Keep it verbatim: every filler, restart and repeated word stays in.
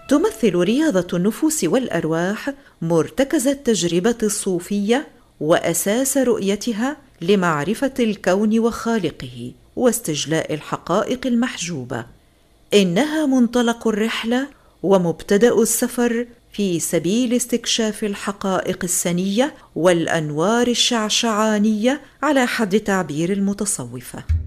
تمثل رياضة النفوس والأرواح مرتكز التجربة الصوفية وأساس رؤيتها لمعرفة الكون وخالقه واستجلاء الحقائق المحجوبة. إنها منطلق الرحلة ومبتدأ السفر في سبيل استكشاف الحقائق السنية والأنوار الشعشعانية على حد تعبير المتصوفة.